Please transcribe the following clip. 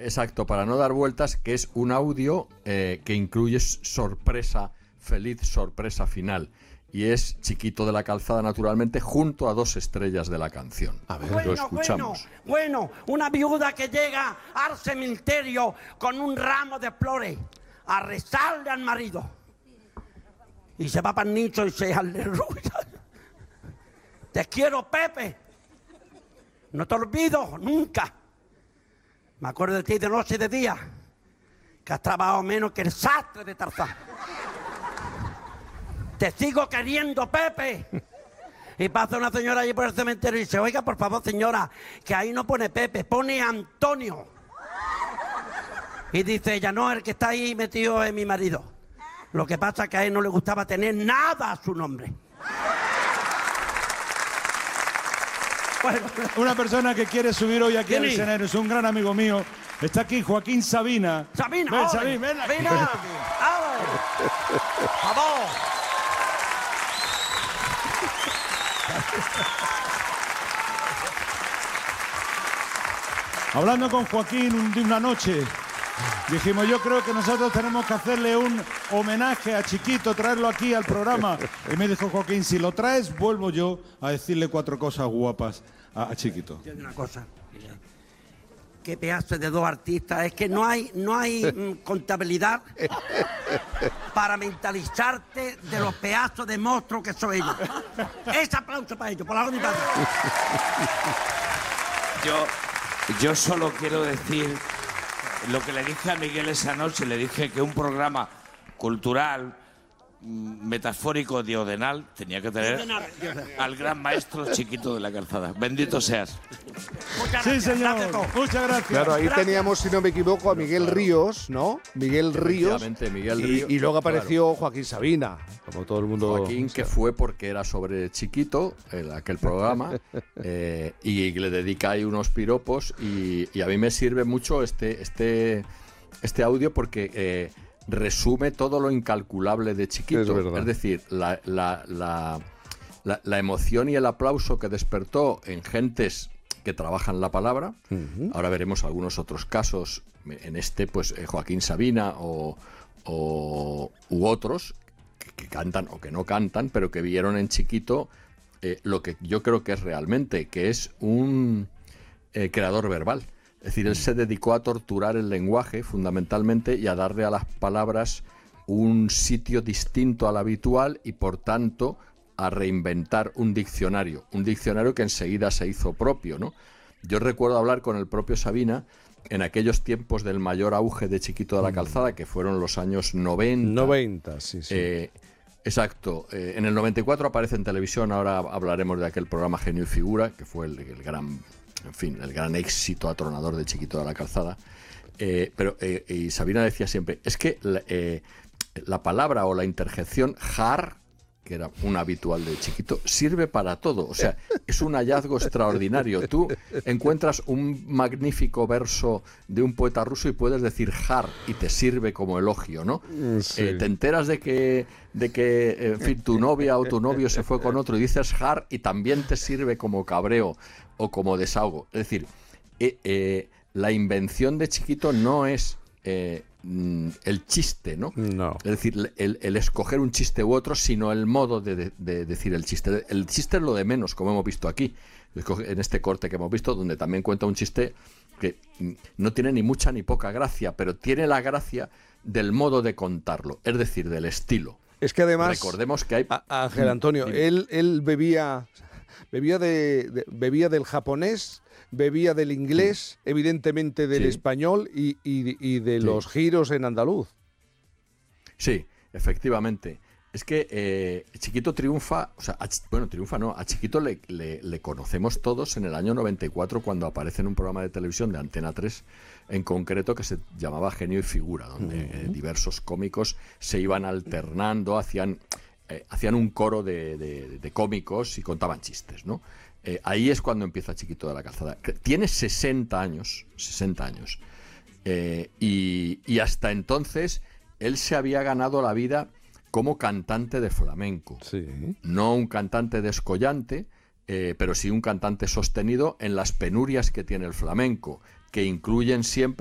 exacto, para no dar vueltas, que es un audio que incluye feliz sorpresa final. Y es Chiquito de la Calzada, naturalmente, junto a 2 estrellas de la canción. A ver, lo escuchamos. Bueno, una viuda que llega al cementerio con un ramo de flores a rezarle al marido. Y se va para el nicho y dice, aleluya. Te quiero, Pepe. No te olvido nunca. Me acuerdo de ti de noche y de día, que has trabajado menos que el sastre de Tarzán. Te sigo queriendo, Pepe. Y pasa una señora allí por el cementerio y dice, oiga, por favor, señora, que ahí no pone Pepe, pone Antonio. Y dice ella, no, el que está ahí metido es mi marido. Lo que pasa es que a él no le gustaba tener nada a su nombre. Bueno. Una persona que quiere subir hoy aquí al escenario, es un gran amigo mío. Está aquí Joaquín Sabina. Sabina, ven, Sabina, ven aquí. Sabina, ¡vamos! Hablando con Joaquín una noche, dijimos, yo creo que nosotros tenemos que hacerle un homenaje a Chiquito, traerlo aquí al programa. Y me dijo Joaquín, si lo traes, vuelvo yo a decirle 4 cosas guapas a Chiquito. Una cosa, qué pedazo de 2 artistas, es que no hay contabilidad para mentalizarte de los pedazos de monstruos que son ellos. Ese aplauso para ellos, por la unidad. Yo solo quiero decir lo que le dije a Miguel esa noche. Le dije que un programa cultural, metafórico, diagonal, tenía que tener al gran maestro Chiquito de la Calzada. Bendito seas. Sí, señor. Muchas gracias. Claro, ahí teníamos, si no me equivoco, a Miguel Ríos, ¿no? Miguel Ríos. Miguel Ríos. Y luego apareció Joaquín Sabina, como todo el mundo. Joaquín, que fue porque era sobre Chiquito, aquel programa, y le dedica ahí unos piropos. Y a mí me sirve mucho este audio porque resume todo lo incalculable de Chiquito. Es decir, la emoción y el aplauso que despertó en gentes que trabajan la palabra. Ahora veremos algunos otros casos, en pues Joaquín Sabina u otros que cantan o que no cantan, pero que vieron en Chiquito lo que yo creo que es realmente, que es un creador verbal. Es decir, él se dedicó a torturar el lenguaje fundamentalmente y a darle a las palabras un sitio distinto al habitual y, por tanto, a reinventar un diccionario que enseguida se hizo propio, ¿no? Yo recuerdo hablar con el propio Sabina en aquellos tiempos del mayor auge de Chiquito de la Calzada, que fueron los años 90. 90, sí. Exacto. En el 94 aparece en televisión, ahora hablaremos de aquel programa Genio y Figura, que fue el gran éxito atronador de Chiquito de la Calzada. Y Sabina decía siempre, es que la palabra o la interjección jar, que era un habitual de Chiquito, sirve para todo. O sea, es un hallazgo extraordinario. Tú encuentras un magnífico verso de un poeta ruso y puedes decir jar y te sirve como elogio, ¿no? Sí. Te enteras de que en fin, tu novia o tu novio se fue con otro y dices jar y también te sirve como cabreo o como desahogo. Es decir, la invención de Chiquito no es el chiste, ¿no? No. Es decir, el escoger un chiste u otro, sino el modo de decir el chiste. El chiste es lo de menos, como hemos visto aquí, en este corte que hemos visto, donde también cuenta un chiste que no tiene ni mucha ni poca gracia, pero tiene la gracia del modo de contarlo, es decir, del estilo. Es que además, recordemos que hay... Ángel Antonio, él bebía del japonés, bebía del inglés, evidentemente del español y de los giros en andaluz. Sí, efectivamente. Es que Chiquito triunfa, a Chiquito le conocemos todos en el año 94 cuando aparece en un programa de televisión de Antena 3, en concreto, que se llamaba Genio y Figura, donde diversos cómicos se iban alternando, hacían un coro de cómicos y contaban chistes, ¿no? Ahí es cuando empieza Chiquito de la Calzada. Tiene 60 años, y hasta entonces él se había ganado la vida como cantante de flamenco. Sí. No un cantante descollante, pero sí un cantante sostenido en las penurias que tiene el flamenco, que incluyen siempre